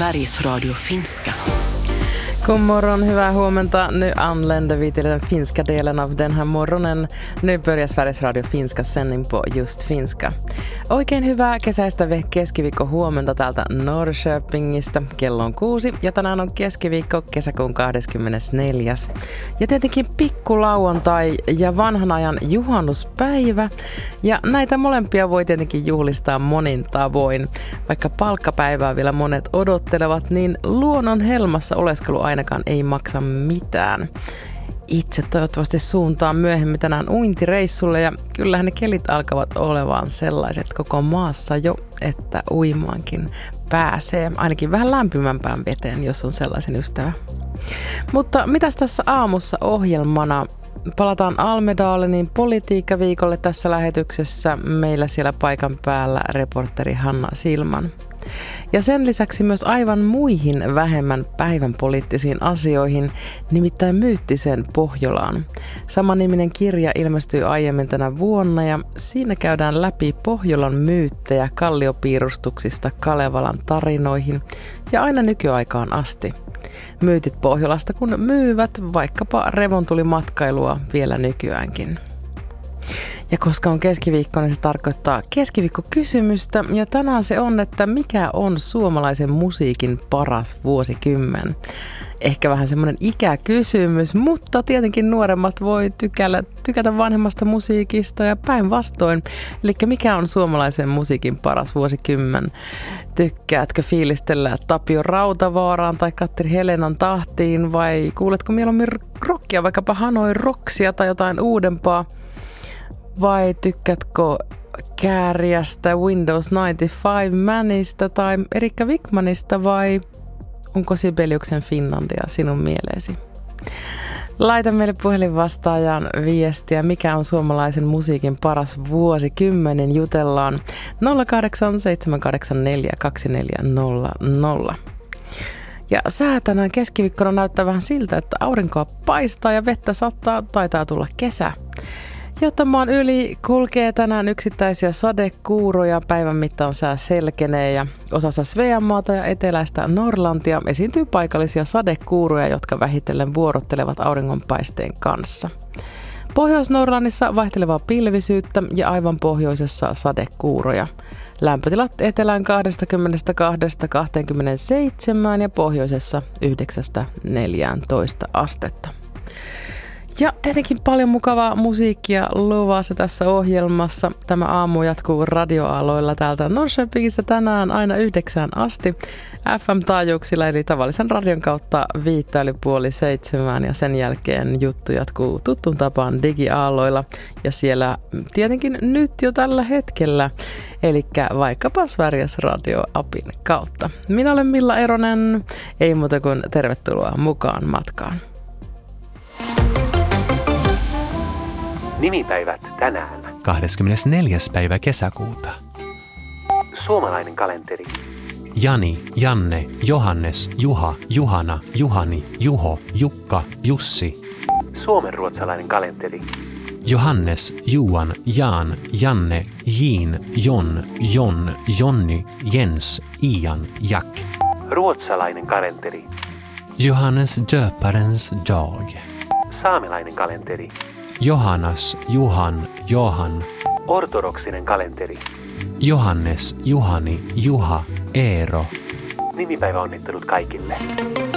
Sveriges Radio Finska. God morgon, hyvää huomenta. Nu anländer vi till den finska delen av den här morgonen. Nu börjar Sveriges Radio Finska sändning på just finska. Oikein hyvää kesäistä keskiviikko huomenta täältä Norrköpingistä. Kello on 6 ja tänään on keskiviikko kesäkuun 24. Ja tietenkin pikkulauantai ja vanhan ajan juhannuspäivä. Ja näitä molempia voi tietenkin juhlistaa monin tavoin. Vaikka palkkapäivää vielä monet odottelevat, niin luonnon helmassa oleskelu ainakaan ei maksa mitään. Itse toivottavasti suuntaan myöhemmin tänään uintireissulle ja kyllähän ne kelit alkavat olemaan sellaiset koko maassa jo, että uimaankin pääsee. Ainakin vähän lämpimämpään veteen, jos on sellaisen ystävä. Mutta mitäs tässä aamussa ohjelmana? Palataan Almedalenin politiikkaviikolle tässä lähetyksessä. Meillä siellä paikan päällä reporteri Hanna Silman. Ja sen lisäksi myös aivan muihin vähemmän päivän poliittisiin asioihin, nimittäin myyttiseen Pohjolaan. Samaniminen kirja ilmestyi aiemmin tänä vuonna ja siinä käydään läpi Pohjolan myyttejä kalliopiirustuksista Kalevalan tarinoihin ja aina nykyaikaan asti. Myytit Pohjolasta kun myyvät vaikkapa revontulimatkailua vielä nykyäänkin. Ja koska on keskiviikko, niin se tarkoittaa keskiviikkokysymystä. Ja tänään se on, että mikä on suomalaisen musiikin paras vuosikymmen. Ehkä vähän semmoinen ikäkysymys, mutta tietenkin nuoremmat voi tykätä vanhemmasta musiikista ja päinvastoin. Eli mikä on suomalaisen musiikin paras vuosikymmen? Tykkäätkö fiilistellä Tapio Rautavaaraan tai Katteri Helenan tahtiin vai kuuletko mieluummin rockia, vaikkapa Hanoi Rocksia tai jotain uudempaa? Vai tykkäätkö Kääriästä, Windows 95 Manista tai Erikka Wikmanista vai onko Sibeliuksen Finlandia sinun mieleesi? Laita meille puhelinvastaajan viestiä, mikä on suomalaisen musiikin paras vuosikymmenen, jutellaan 08 784 2400. Ja sää tänään keskiviikkona näyttää vähän siltä, että aurinkoa paistaa ja vettä taitaa tulla kesä. Jotta maan yli kulkee tänään yksittäisiä sadekuuroja, päivän mittaan sää selkenee ja osassa Sveanmaata ja eteläistä Norlantia esiintyy paikallisia sadekuuroja, jotka vähitellen vuorottelevat auringonpaisteen kanssa. Pohjois-Norlannissa vaihtelevaa pilvisyyttä ja aivan pohjoisessa sadekuuroja. Lämpötilat etelään 22–27 ja pohjoisessa 9–14 astetta. Ja tietenkin paljon mukavaa musiikkia luvassa tässä ohjelmassa. Tämä aamu jatkuu radioaloilla täältä Norrköpingistä tänään aina 9 asti FM-taajuuksilla eli tavallisen radion kautta 5:30 ja sen jälkeen juttu jatkuu tuttuun tapaan digiaalloilla ja siellä tietenkin nyt jo tällä hetkellä, eli vaikkapa Sveriges Radio-apin kautta. Minä olen Milla Eronen, ei muuta kuin tervetuloa mukaan matkaan. Nimipäivät tänään. 24. päivä kesäkuuta. Suomalainen kalenteri. Jani, Janne, Johannes, Juha, Juhana, Juhani, Juho, Jukka, Jussi. Suomenruotsalainen kalenteri. Johannes, Juan, Jaan, Janne, Jiin, Jon, Jon, Jonni, Jens, Ian, Jack. Ruotsalainen kalenteri. Johannes Döparens dag. Saamelainen kalenteri. Johannes, Juhan, Johan. Ortodoksinen kalenteri. Johannes, Juhani, Juha, Eero. Nimipäiväonnittelut kaikille.